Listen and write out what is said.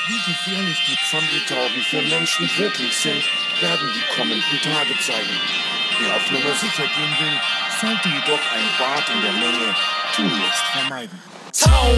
Wie gefährlich die Zombie-Tauben für Menschen wirklich sind, werden die kommenden Tage zeigen. Wer auf Nummer sicher gehen will, sollte jedoch ein Bad in der Nähe tunlichst vermeiden.